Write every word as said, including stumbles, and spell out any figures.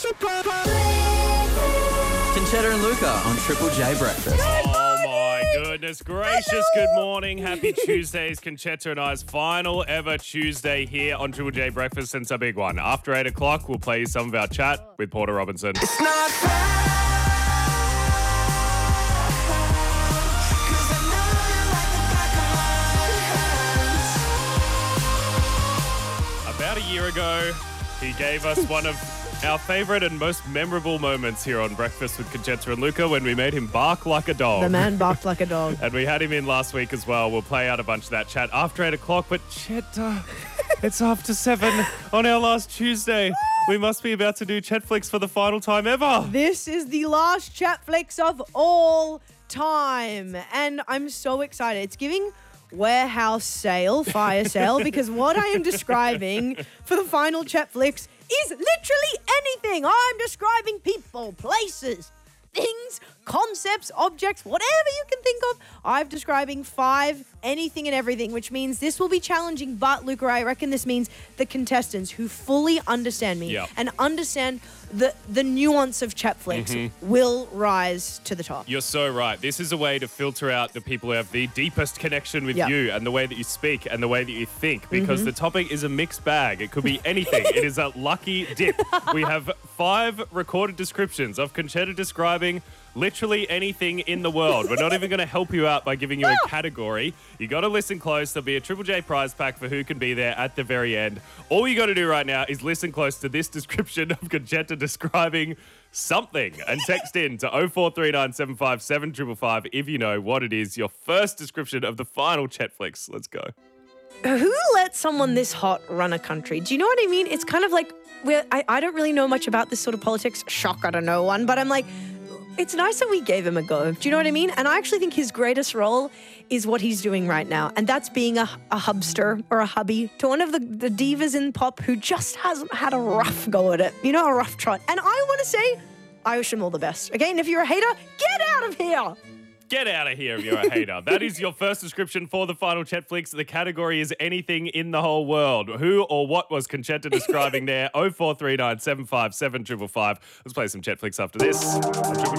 Conchetta and Luca on Triple J Breakfast. Oh my goodness gracious. Good morning. Happy Tuesday. It's Conchetta and I's final ever Tuesday here on Triple J Breakfast since our big one. After eight o'clock, we'll play you some of our chat with Porter Robinson. It's not fair. About a year ago, he gave us one of our favourite and most memorable moments here on Breakfast with Conchetta and Luca when we made him bark like a dog. The man barked like a dog. And we had him in last week as well. We'll play out a bunch of that chat after eight o'clock. But Chet, it's after seven on our last Tuesday. We must be about to do Chetflix for the final time ever. This is the last Chatflix of all time. And I'm so excited. It's giving warehouse sale, fire sale, because what I am describing for the final Chatflix is literally anything. I'm describing people, places, things, concepts, objects, whatever you can think of. I'm describing five, anything and everything, which means this will be challenging. But, Luca, I reckon this means the contestants who fully understand me Yep. and understand the, the nuance of Chatflix Mm-hmm. will rise to the top. You're so right. This is a way to filter out the people who have the deepest connection with Yep. you and the way that you speak and the way that you think, because the topic is a mixed bag. It could be anything. It is a lucky dip. We have five recorded descriptions of Conchetta describing literally anything in the world. We're not even going to help you out by giving you a category. You got to listen close. There'll be a Triple J prize pack for who can be there at the very end. All you got to do right now is listen close to this description of Conchetta describing something and text in to oh four three nine seven five seven five five if you know what it is. Your first description of the final Chetflix. Let's go. Who let someone this hot run a country? Do you know what I mean? It's kind of like, we're, I, I don't really know much about this sort of politics. Shocker to no one. But I'm like, it's nice that we gave him a go. Do you know what I mean? And I actually think his greatest role is what he's doing right now. And that's being a, a hubster or a hubby to one of the, the divas in pop who just hasn't had a rough go at it. You know, a rough trot. And I want to say, I wish him all the best. Again, if you're a hater, get out of here. Get out of here if you're a hater. That is your first description for the final Chetflix. The category is anything in the whole world. Who or what was Conchetta describing there? oh four three nine seven five seven five five. Let's play some Chetflix after this.